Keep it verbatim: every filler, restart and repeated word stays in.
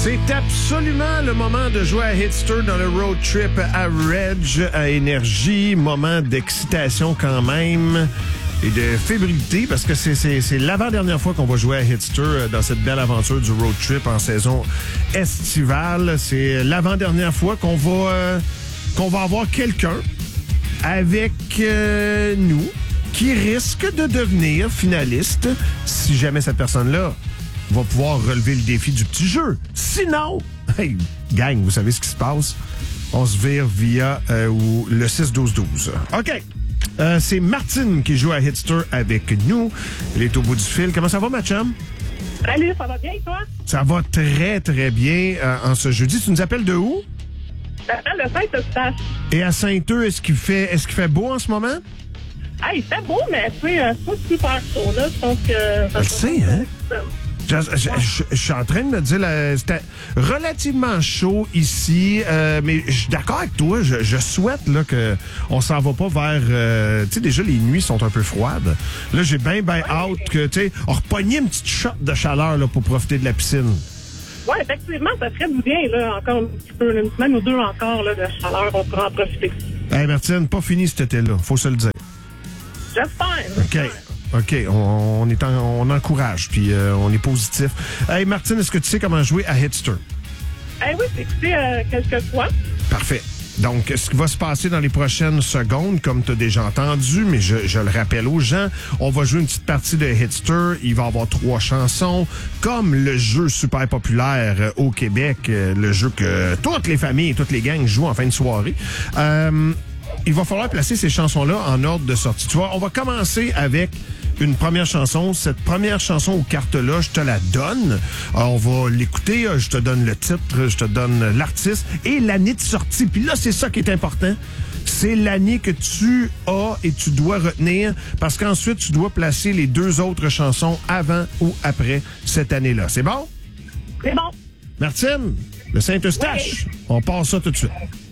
C'est absolument le moment de jouer à Hitster dans le road trip à Reg, à Énergie. Moment d'excitation quand même et de fébrilité parce que c'est, c'est, c'est l'avant-dernière fois qu'on va jouer à Hitster dans cette belle aventure du road trip en saison estivale. C'est l'avant-dernière fois qu'on va, euh, qu'on va avoir quelqu'un avec euh, nous qui risque de devenir finaliste si jamais cette personne-là va pouvoir relever le défi du petit jeu. Sinon, hey, gang, vous savez ce qui se passe? On se vire via euh, ou le six douze douze. OK. Euh, c'est Martine qui joue à Hitster avec nous. Elle est au bout du fil. Comment ça va, ma chum? Salut, ça va bien, toi? Ça va très, très bien euh, en ce jeudi. Tu nous appelles de où? J'appelle de Saint-Eustache. Et à Saint-Eustache, est-ce qu'il fait, est-ce qu'il fait beau en ce moment? Ah, il fait beau, mais tu sais, euh, c'est pas super chaud, là. Je pense que... Je le sais, hein? Je, je, je, je suis en train de me dire, là, c'était relativement chaud ici, euh, mais je suis d'accord avec toi. Je, je souhaite là que on s'en va pas vers... Euh, tu sais, déjà, les nuits sont un peu froides. Là, j'ai bien, bien hâte que, tu sais, on repogne une petite shot de chaleur là, pour profiter de la piscine. Oui, effectivement, ça ferait du bien, là, encore un petit peu, une semaine ou deux encore là, de chaleur, on pourra en profiter. Hey, Martine, pas fini cet été-là, faut se le dire. J'espère. OK. OK, on, on est en, on encourage, puis euh, on est positif. Hey, Martine, est-ce que tu sais comment jouer à Hitster? Eh oui, j'ai écouté euh, quelques fois. Parfait. Donc, ce qui va se passer dans les prochaines secondes, comme tu as déjà entendu, mais je, je le rappelle aux gens, on va jouer une petite partie de Hitster. Il va y avoir trois chansons, comme le jeu super populaire euh, au Québec, euh, le jeu que toutes les familles et toutes les gangs jouent en fin de soirée. Euh, il va falloir placer ces chansons-là en ordre de sortie. Tu vois, on va commencer avec une première chanson. Cette première chanson aux cartes-là, je te la donne. Alors, on va l'écouter. Je te donne le titre, je te donne l'artiste et l'année de sortie. Puis là, c'est ça qui est important. C'est l'année que tu as et tu dois retenir parce qu'ensuite, tu dois placer les deux autres chansons avant ou après cette année-là. C'est bon? C'est bon. Martine, le Saint-Eustache, Oui. on passe ça tout de suite.